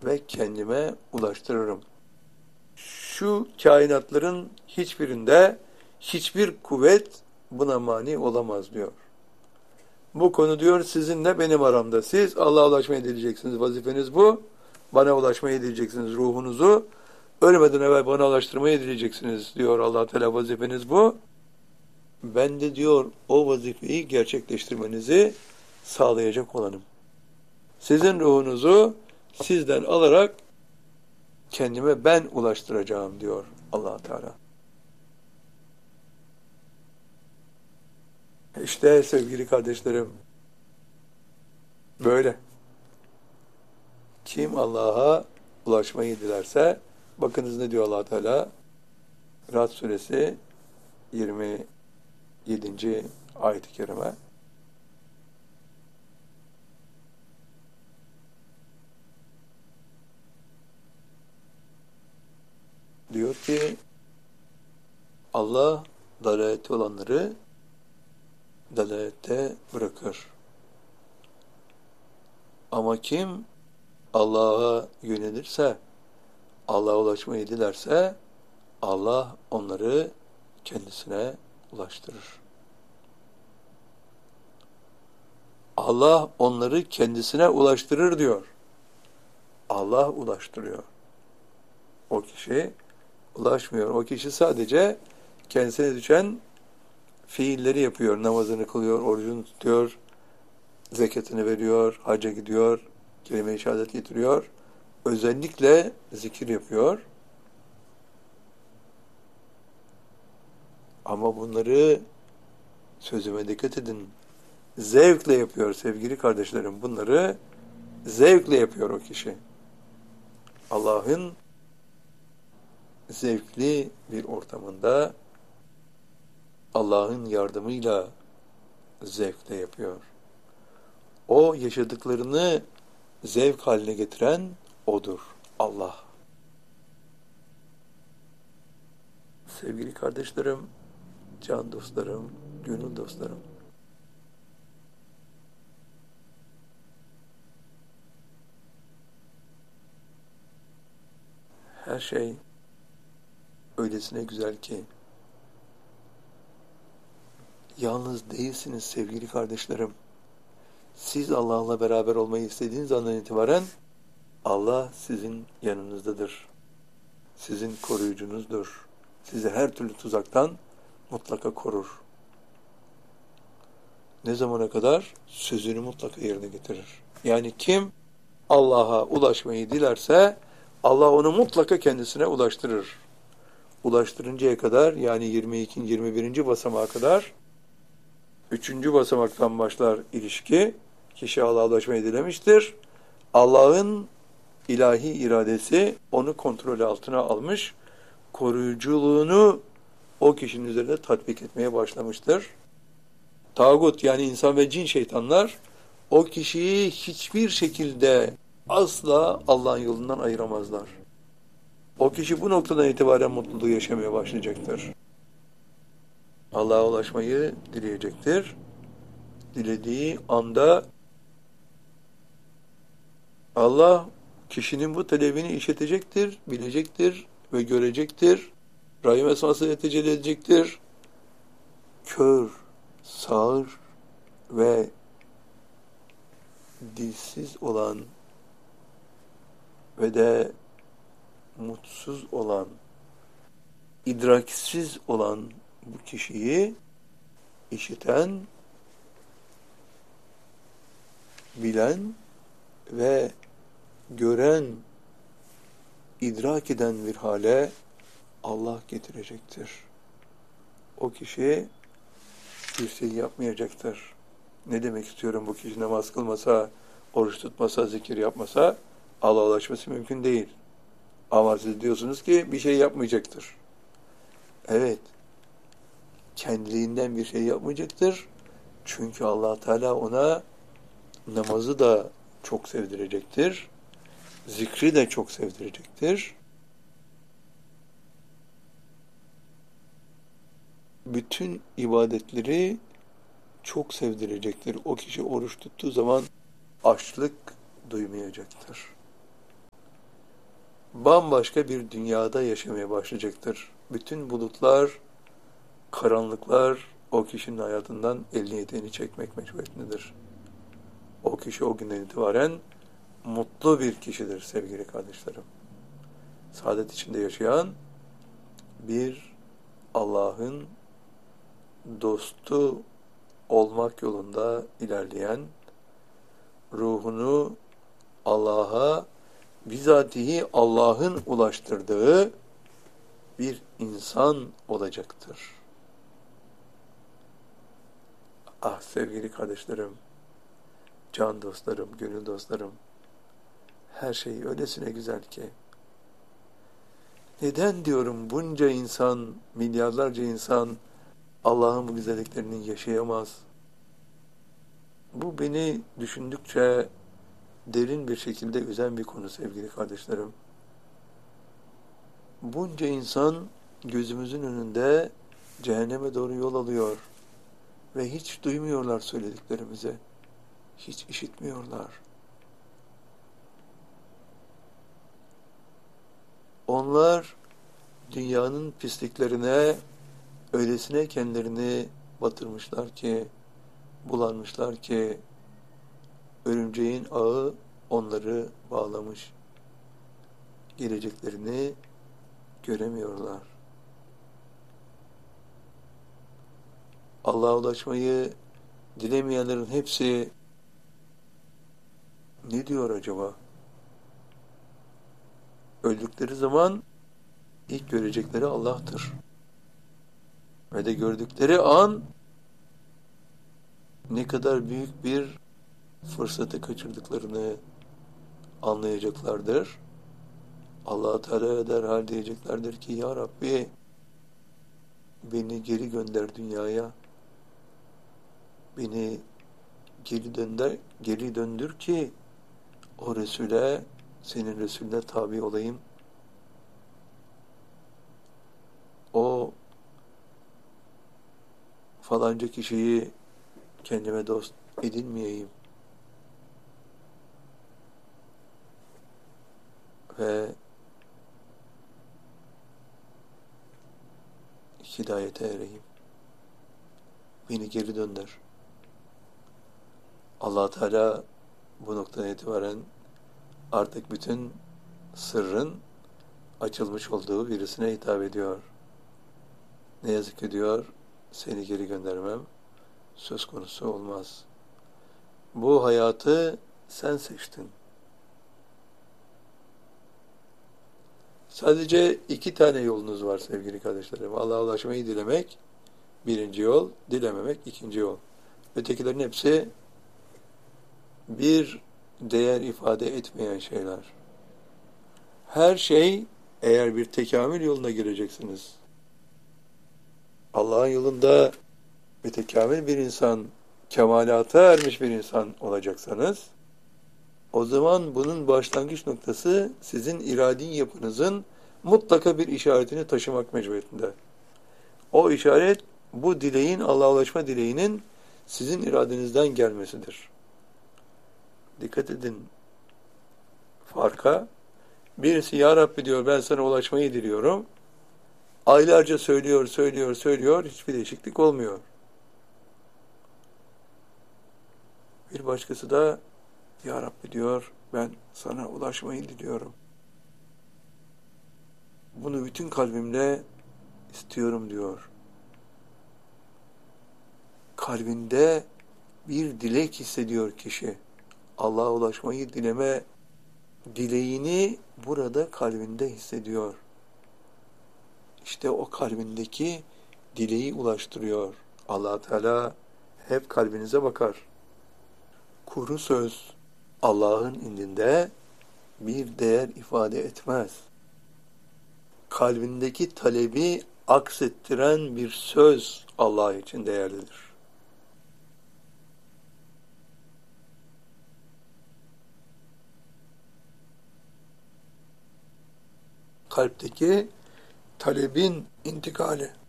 ve kendime ulaştırırım. Şu kainatların hiçbirinde hiçbir kuvvet buna mani olamaz diyor. Bu konu diyor sizinle benim aramda. Siz Allah'a ulaşmayı dileyeceksiniz. Vazifeniz bu. Bana ulaşmayı dileyeceksiniz. Ruhunuzu ölmeden evvel bana ulaştırmayı dileyeceksiniz diyor Allah Teala, vazifeniz bu. Ben de diyor o vazifeyi gerçekleştirmenizi sağlayacak olanım. Sizin ruhunuzu sizden alarak kendime ben ulaştıracağım diyor Allah Teala. İşte sevgili kardeşlerim, böyle. Kim Allah'a ulaşmayı dilerse, bakınız ne diyor Allah Teala? Ra'd suresi 27. ayet-i kerime. Diyor ki Allah dalalette olanları dalalette bırakır. Ama kim Allah'a yönelirse, Allah'a ulaşmayı dilerse Allah onları kendisine ulaştırır. Allah onları kendisine ulaştırır diyor. Allah ulaştırıyor. O kişi ulaşmıyor. O kişi sadece kendisine düşen fiilleri yapıyor. Namazını kılıyor, orucunu tutuyor, zekatını veriyor, hacca gidiyor, kelime-i şehadet getiriyor. Özellikle zikir yapıyor. Ama bunları, sözüme dikkat edin, zevkle yapıyor sevgili kardeşlerim. Bunları zevkle yapıyor o kişi. Allah'ın zevkli bir ortamında Allah'ın yardımıyla zevkle yapıyor. O yaşadıklarını zevk haline getiren O'dur. Allah. Sevgili kardeşlerim, can dostlarım, gönül dostlarım. Her şey öylesine güzel ki yalnız değilsiniz sevgili kardeşlerim. Siz Allah'la beraber olmayı istediğiniz andan itibaren Allah sizin yanınızdadır. Sizin koruyucunuzdur. Sizi her türlü tuzaktan mutlaka korur. Ne zamana kadar? Sözünü mutlaka yerine getirir. Yani kim Allah'a ulaşmayı dilerse Allah onu mutlaka kendisine ulaştırır. Ulaştırıncaya kadar, yani 22. 21. basamağa kadar 3. basamaktan başlar ilişki. Kişi Allah'a ulaşmayı dilemiştir. Allah'ın ilahi iradesi onu kontrol altına almış, koruyuculuğunu o kişinin üzerinde tatbik etmeye başlamıştır. Tağut, yani insan ve cin şeytanlar o kişiyi hiçbir şekilde asla Allah'ın yolundan ayıramazlar. O kişi bu noktadan itibaren mutluluğu yaşamaya başlayacaktır. Allah'a ulaşmayı dileyecektir. Dilediği anda Allah kişinin bu talebini işitecektir, bilecektir ve görecektir. Rahim esmasıyla tecelli edecektir. Kör, sağır ve dilsiz olan ve de mutsuz olan, idraksiz olan bu kişiyi işiten, bilen ve gören, idrak eden bir hale Allah getirecektir. O kişi bir şey yapmayacaktır. Ne demek istiyorum? Bu kişi namaz kılmasa, oruç tutmasa, zikir yapmasa Allah'a ulaşması mümkün değil. Ama siz diyorsunuz ki bir şey yapmayacaktır. Evet, kendiliğinden bir şey yapmayacaktır. Çünkü Allah Teala ona namazı da çok sevdirecektir. Zikri de çok sevdirecektir. Bütün ibadetleri çok sevdirecektir. O kişi oruç tuttuğu zaman açlık duymayacaktır. bambaşka bir dünyada yaşamaya başlayacaktır. Bütün bulutlar, karanlıklar o kişinin hayatından elini eteğini çekmek mecburiyetindedir. O kişi o günden itibaren mutlu bir kişidir sevgili kardeşlerim. Saadet içinde yaşayan bir Allah'ın dostu olmak yolunda ilerleyen, ruhunu Allah'a bizatihi Allah'ın ulaştırdığı bir insan olacaktır. Ah sevgili kardeşlerim, can dostlarım, gönül dostlarım, her şey öylesine güzel ki. Neden diyorum bunca insan, milyarlarca insan Allah'ın bu güzelliklerini yaşayamaz? Bu beni düşündükçe derin bir şekilde üzen bir konu sevgili kardeşlerim. Bunca insan gözümüzün önünde cehenneme doğru yol alıyor ve hiç duymuyorlar söylediklerimizi. Hiç işitmiyorlar. Onlar dünyanın pisliklerine öylesine kendilerini batırmışlar ki, bulanmışlar ki, örümceğin ağı onları bağlamış. Geleceklerini göremiyorlar. Allah'a ulaşmayı dilemeyenlerin hepsi ne diyor acaba? Öldükleri zaman ilk görecekleri Allah'tır. Ve de gördükleri an ne kadar büyük bir fırsatı kaçırdıklarını anlayacaklardır. Allah-u Teala'ya derhal diyeceklerdir ki ya Rabbi beni geri gönder dünyaya. Beni geri döndür ki o Resul'e, senin Resulüne tabi olayım. O falanca kişiyi kendime dost edinmeyeyim. Ve hidayete ereyim. Beni geri dönder. Allah Teala bu noktadan itibaren artık bütün sırrın açılmış olduğu birisine hitap ediyor. Ne yazık ki diyor, seni geri göndermem söz konusu olmaz. Bu hayatı sen seçtin. Sadece 2 tane yolunuz var sevgili kardeşlerim. Allah'a ulaşmayı dilemek birinci yol, dilememek ikinci yol. Ötekilerin hepsi bir değer ifade etmeyen şeyler. Her şey eğer bir tekamül yoluna gireceksiniz. Allah'ın yolunda mütekamil bir insan, kemalata ermiş bir insan olacaksanız, o zaman bunun başlangıç noktası sizin iradi yapınızın mutlaka bir işaretini taşımak mecburiyetinde. O işaret bu dileğin, Allah'a ulaşma dileğinin sizin iradenizden gelmesidir. Dikkat edin farka. Birisi ya Rabbi diyor ben sana ulaşmayı diliyorum. Aylarca söylüyor. Hiçbir değişiklik olmuyor. Bir başkası da ya Rabbi diyor ben sana ulaşmayı diliyorum. Bunu bütün kalbimle istiyorum diyor. Kalbinde bir dilek hissediyor kişi. Allah'a ulaşmayı dileme dileğini burada kalbinde hissediyor. İşte o kalbindeki dileği ulaştırıyor. Allah Teala hep kalbinize bakar. Kuru söz Allah'ın indinde bir değer ifade etmez. Kalbindeki talebi aksettiren bir söz Allah için değerlidir. Kalpteki talebin intikali